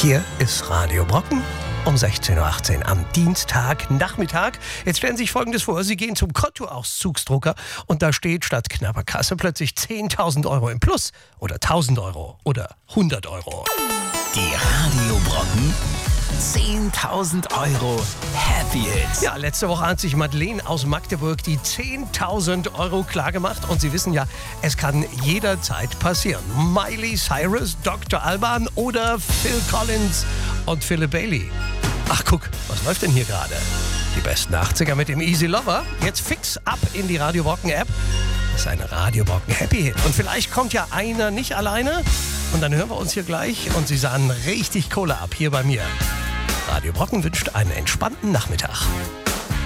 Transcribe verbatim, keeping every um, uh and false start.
Hier ist Radio Brocken um sechzehn Uhr achtzehn am Dienstagnachmittag. Jetzt stellen Sie sich Folgendes vor. Sie gehen zum Kontoauszugsdrucker und da steht statt knapper Kasse plötzlich zehntausend Euro im Plus oder tausend Euro oder hundert Euro. Die Radio Brocken zehntausend Euro Happy Hits. Ja, letzte Woche hat sich Madeleine aus Magdeburg die zehntausend Euro klargemacht. Und Sie wissen ja, es kann jederzeit passieren. Miley Cyrus, Doktor Alban oder Phil Collins und Philip Bailey. Ach, guck, was läuft denn hier gerade? Die besten achtziger mit dem Easy Lover. Jetzt fix ab in die Radio Brocken App. Das ist eine Radio Brocken Happy Hit. Und vielleicht kommt ja einer nicht alleine. Und dann hören wir uns hier gleich. Und Sie sahen richtig Kohle ab hier bei mir. Radio Brocken wünscht einen entspannten Nachmittag.